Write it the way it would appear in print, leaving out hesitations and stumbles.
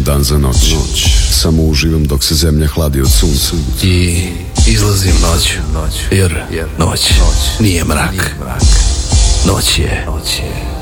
dan za noć. Samo uživam dok se zemlja hladi od sunca. I izlazim noću, jer noć nije mrak. Noć je